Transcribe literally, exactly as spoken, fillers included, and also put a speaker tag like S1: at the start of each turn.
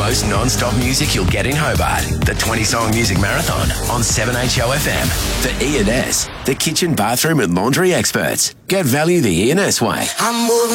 S1: most non-stop music you'll get in Hobart. The twenty-song music marathon on seven H O F M. For E and S, the kitchen, bathroom and laundry experts. Get value the E and S way.
S2: I'm moving